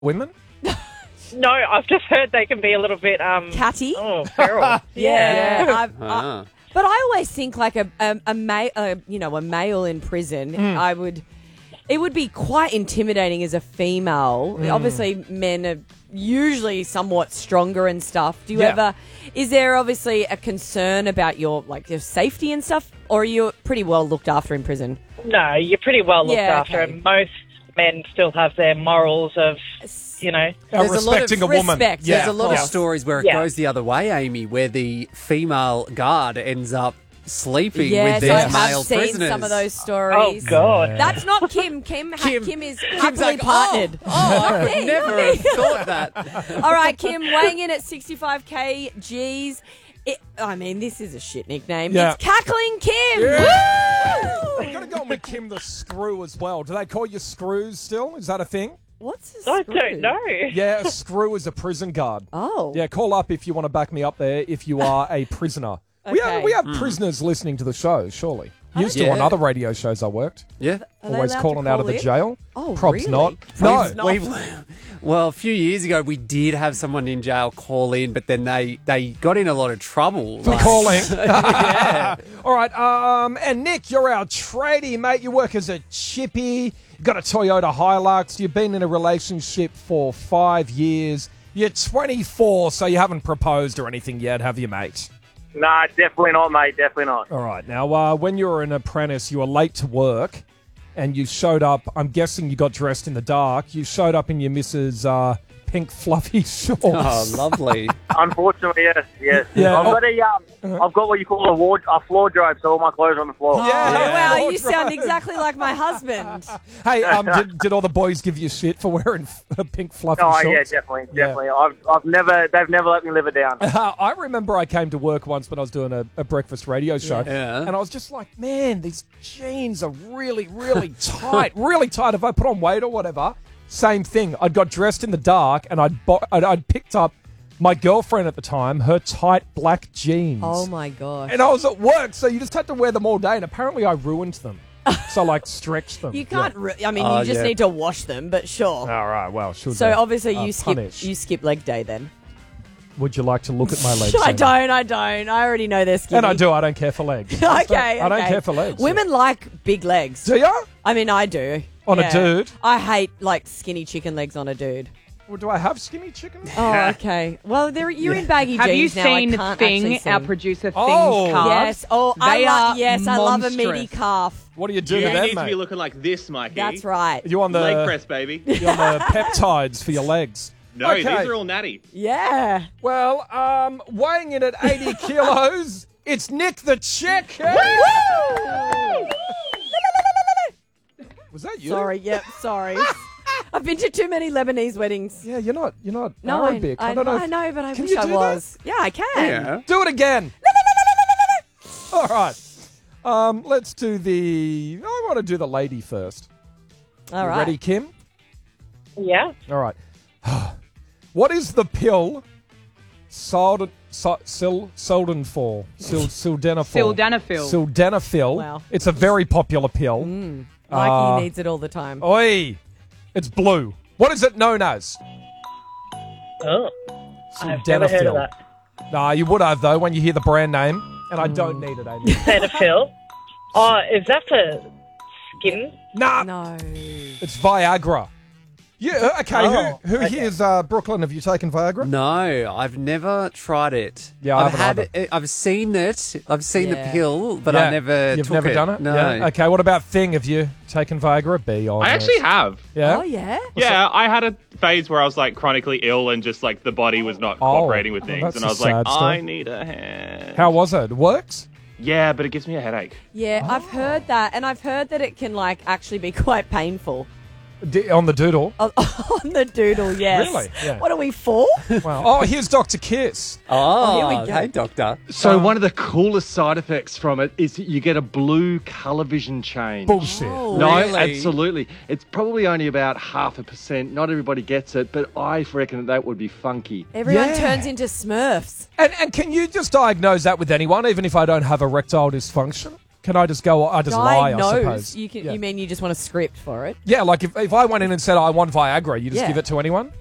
women? No, I've just heard they can be a little bit Catty? Oh, feral. Yeah. But I always think like a male in prison, it would be quite intimidating as a female. Obviously, men are usually somewhat stronger and stuff. Is there obviously a concern about your safety and stuff, or are you pretty well looked after in prison? No, you're pretty well looked after. okay. And most men still have their morals of, Respecting a woman. respect. Yeah. There's a lot of Yeah. stories where it Yeah. goes the other way, Amy, where the female guard ends up sleeping Yes, with I these have male seen prisoners. some of those Oh, stories. God. That's not Kim. Kim is happily like, partnered. I've never thought that. All right, Kim, weighing in at 65 kgs. This is a shit nickname. Yeah. It's Cackling Kim. We've got to go on with Kim the Screw as well. Do they call you screws still? Is that a thing? What's a I screw? don't know. Yeah, a screw is a prison guard. Oh. Yeah, call up if you want to back me up there if you are a prisoner. We Okay. have prisoners listening to the show, surely. Used to Yeah. on other radio shows I worked. Yeah. Are they Always allowed calling to out of call the in? jail. Oh, Probs really? not. Probs No. not. Well, a few years ago, we did have someone in jail call in, but then they got in a lot of trouble. For calling. Yeah. All right. And Nick, you're our tradie, mate. You work as a chippy. You've got a Toyota Hilux. You've been in a relationship for 5 years. You're 24, so you haven't proposed or anything yet, have you, mate? Nah, definitely not, mate. Definitely not. All right. Now, when you were an apprentice, you were late to work and you showed up. I'm guessing you got dressed in the dark. You showed up in your missus' pink fluffy shorts. Oh, lovely. Unfortunately, yes. Yeah. I've got what you call a floor drobe, so all my clothes are on the floor. Yeah. Oh, wow, you Lord, sound right. exactly like my husband. Hey, did all the boys give you shit for wearing pink fluffy Oh, shorts? yeah, definitely. They've never let me live it down. I remember I came to work once when I was doing a breakfast radio show, Yeah. and I was just like, man, these jeans are really, really tight, really tight. If I put on weight or whatever, same thing. I'd got dressed in the dark, and I'd picked up my girlfriend at the time, her tight black jeans. Oh, my gosh. And I was at work, so you just had to wear them all day, and apparently I ruined them. So, stretched them. You can't. Yeah. You just need to wash them, but sure. All right, well, should So they? obviously Punish. you skip leg day then. Would you like to look at my legs? I Amy? don't. I already know they're skinny. And I do. I don't care for legs. Okay, I don't okay. care for legs. Women like big legs. Do you? I mean, I do. On a dude? I hate skinny chicken legs on a dude. Well, do I have skinny chicken? Oh, okay. Well, you're in baggy Have you jeans now. I seen can't Thing, actually see. our producer Thing's Oh. calves? Yes. Oh, They are I love a meaty monstrous. calf. What do you do You to them, need to be mate? looking like this, Mikey. That's right. You on the Leg press, baby. you on the peptides for your legs? No, Okay. these are all natty. Yeah. Well, weighing in at 80 kilos, it's Nick the Chick. Was that you? Sorry. Yep. Sorry. I've been to too many Lebanese weddings. Yeah, you're not No, Arabic. I don't know. I know, but I Can wish you I do was. Yeah, I can. Yeah. Do it again. All right. Let's do I want to do the lady first. All You right. ready, Kim? Yeah. All right. What is the pill Sildenafil? Sildenafil. Sildenafil. Wow. It's a very popular pill. Mikey needs it all the time. Oi! It's blue. What is it known as? Oh, I've never heard of that. Nah, you would have, though, when you hear the brand name. And I don't need it, Amy. Cetaphil. Oh, is that for skin? Nah, No. it's Viagra. Yeah, okay. Oh, Who okay. here's Brooklyn? Have you taken Viagra? No, I've never tried it. Yeah, I I've haven't had it. I've seen it. I've seen the Yeah. pill, but Yeah. I never. You've took never it. done it? No. Yeah. Okay, what about Thing? Have you taken Viagra? Be honest. I actually have. Yeah? Oh, yeah? Yeah, I had a phase where I was chronically ill and just the body was not cooperating with things, that's and a I was like, sad story. I need a hand. How was it? It works? Yeah, but it gives me a headache. Yeah, I've heard that. And I've heard that it can, actually be quite painful. On the doodle. On the doodle, yes. Really? Yeah. What are we for? Wow. Oh, here's Dr. Kiss. Oh, here we go. hey, doctor. So one of the coolest side effects from it is that you get a blue colour vision change. Bullshit. Oh. No, Really? absolutely. It's probably only about 0.5%. Not everybody gets it, but I reckon that would be funky. Everyone Yeah. turns into Smurfs. And can you just diagnose that with anyone, even if I don't have erectile dysfunction? Can I just go? I just lie, I Diagnose. suppose. You can. Yeah. You mean you just want a script for it? Yeah, like if I went in and said I want Viagra, you just Yeah. give it to anyone?